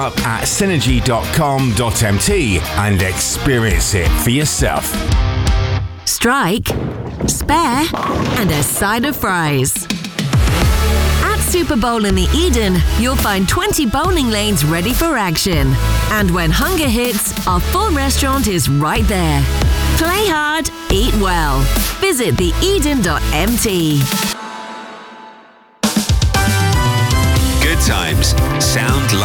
up at synergy.com.mt and experience it for yourself. Strike, spare, and a side of fries. At Super Bowl in the Eden, you'll find 20 bowling lanes ready for action. And when hunger hits, our full restaurant is right there. Play hard, eat well. Visit theeden.mt. Good times sound